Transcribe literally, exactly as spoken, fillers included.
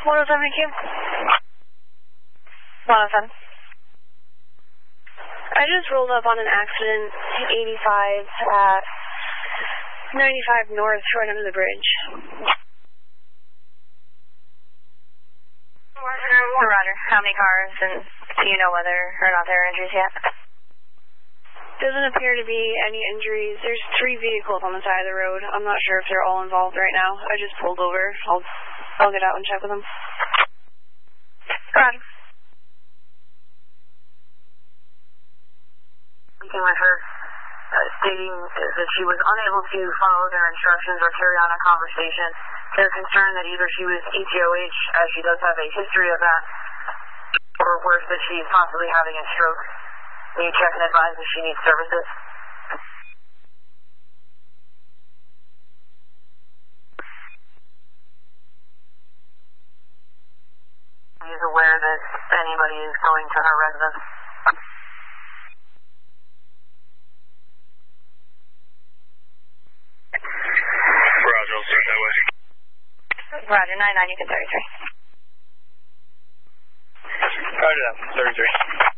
one oh seven Q. one oh seven. I just rolled up on an accident, eighty-five at ninety-five north, right under the bridge. Roger. How many cars, and do you know whether or not there are injuries yet? Doesn't appear to be any injuries. There's three vehicles on the side of the road. I'm not sure if they're all involved right now. I just pulled over. I'll, I'll get out and check with them. Roger. Speaking with her, uh, stating that she was unable to follow their instructions or carry on a conversation. They're concerned that either she was E T O H, as she does have a history of that, or worse, that she's possibly having a stroke. Will you check and advise if she needs services? She is aware that anybody is going to her residence. Roger, I'll start that way. Roger, nine nine, you can thirty-three. Roger that, thirty-three.